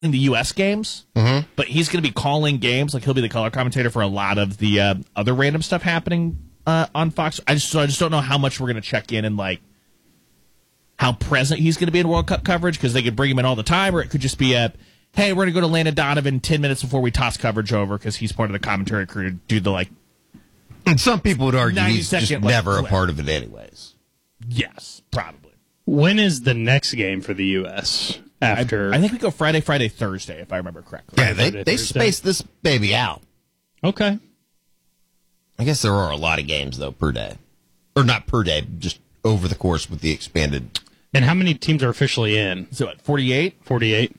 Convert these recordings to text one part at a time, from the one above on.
in the U.S. games, but he's going to be calling games. Like, he'll be the color commentator for a lot of the other random stuff happening on Fox. I just don't know how much we're going to check in and, like, how present he's going to be in World Cup coverage, because they could bring him in all the time, or it could just be hey, we're going to go to Landon Donovan 10 minutes before we toss coverage over because he's part of the commentary crew to do the, like, and some people would argue he's just 90-second, never clip. a part of it anyways. Yes, probably. When is the next game for the U.S.? After I think we go Friday, Thursday, if I remember correctly. Yeah, they spaced this baby out. Okay. I guess there are a lot of games, though, per day. Or not per day, just over the course with the expanded. And how many teams are officially in? So what, 48? 48.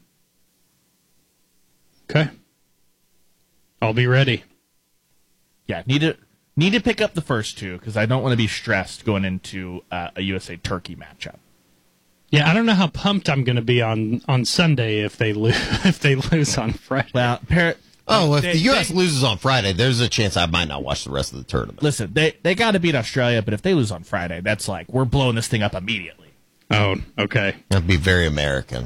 Okay. I'll be ready. Yeah, need to pick up the first two, because I don't want to be stressed going into a USA-Turkey matchup. Yeah, I don't know how pumped I'm going to be on Sunday if they lose on Friday. Well, if the U.S. loses on Friday, there's a chance I might not watch the rest of the tournament. Listen, they got to beat Australia, but if they lose on Friday, that's like, we're blowing this thing up immediately. Oh, okay. That'd be very American.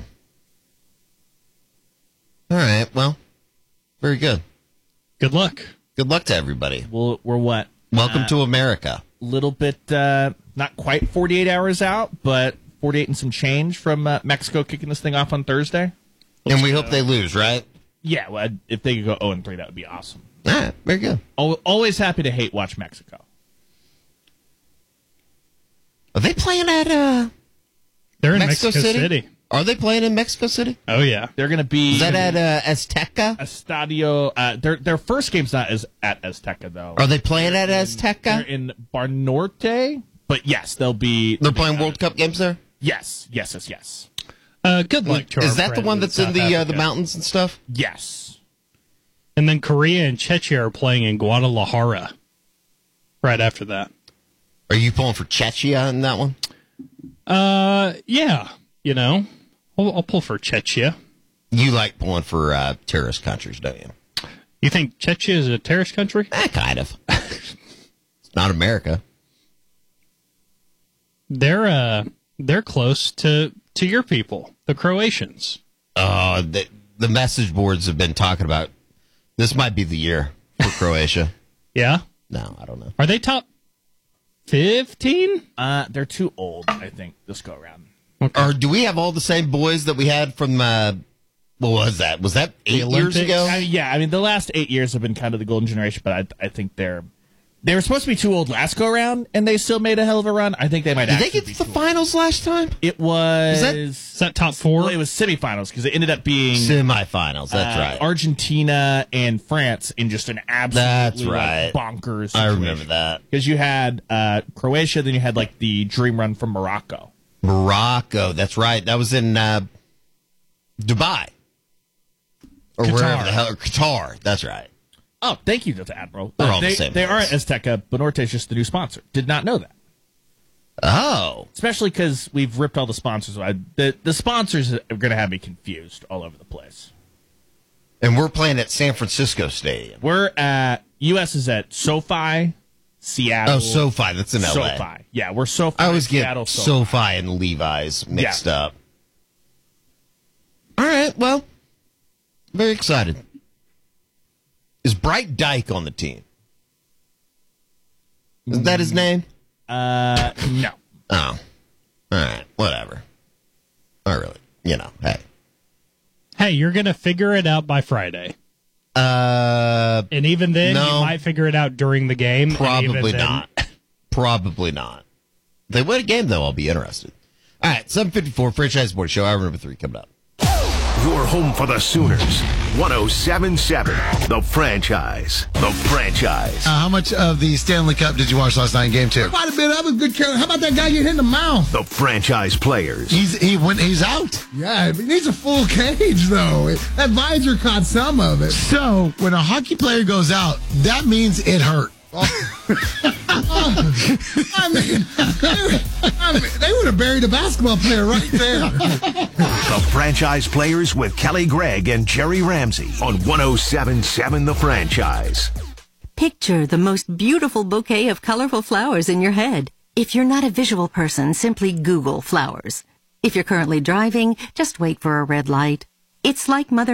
All right, well, very good. Good luck. Good luck to everybody. We're what? Welcome to America. Little bit, not quite 48 hours out, but 48 and some change from Mexico kicking this thing off on Thursday. And we hope they lose, right? Yeah, well, if they could go 0-3, that would be awesome. All right, very good. Always happy to hate watch Mexico. Are they playing at They're in Mexico City. Are they playing in Mexico City? Oh, yeah. They're going to be... Is that at Azteca? Estadio... their first game's not at Azteca, though. Are they playing at Azteca? They're in Banorte, but yes, they'll be... They're playing World Cup games there? Yes. Good luck to our Is that the friends one that's in the mountains and stuff? Yes. And then Korea and Czechia are playing in Guadalajara right after that. Are you pulling for Czechia in that one? Yeah. You know, I'll pull for Czechia. You like pulling for terrorist countries, don't you? You think Czechia is a terrorist country? Kind of. It's not America. They're close to your people, the Croatians. The message boards have been talking about this might be the year for Croatia. Yeah? No, I don't know. Are they top 15? They're too old, I think, this go around. Okay. Or do we have all the same boys that we had from, what was that? Was that 8 years ago? I mean, the last 8 years have been kind of the golden generation, but I think they were supposed to be too old last go around, and they still made a hell of a run. I think they might Did actually they get be to the too finals last time? It was... Is that top 4? Well, it was semifinals, because it ended up being... Semifinals, that's right. Argentina and France in just an absolutely bonkers situation. I remember that. Because you had Croatia, then you had like the dream run from Morocco. Morocco, that's right. That was in Dubai. Or Qatar. wherever the hell. Qatar, that's right. Oh, thank you, Admiral. They're all the same They are place. at Azteca, but Norte is just the new sponsor. Did not know that. Oh. Especially because we've ripped all the sponsors. The sponsors are going to have me confused all over the place. And we're playing at San Francisco Stadium. We're at... U.S. is at SoFi, Seattle. Oh, SoFi, that's in L.A. SoFi. Yeah, we're SoFi. I always Seattle, get SoFi and Levi's mixed up. All right, well, very excited. Is Bright Dyke on the team? Is that his name? No. Oh. All right, whatever. Not really. Hey. Hey, you're going to figure it out by Friday. And even then, no. you might figure it out during the game. Probably not. Probably not. If they win a game, though, I'll be interested. All right, 7:54, Franchise Sports Show, hour number 3 coming up. Your home for the Sooners. 107.7. The Franchise. The Franchise. How much of the Stanley Cup did you watch last night in Game 2? Quite a bit of it. Good care. How about that guy getting hit in the mouth? The Franchise players. He's out. Yeah, he needs a full cage, though. That visor caught some of it. So, when a hockey player goes out, that means it hurt. I mean, they would have buried a basketball player right there. The Franchise players with Kelly Gregg and Jerry Ramsey on 107.7 The Franchise. Picture the most beautiful bouquet of colorful flowers in your head. If you're not a visual person, simply Google flowers. If you're currently driving, just wait for a red light. It's like Mother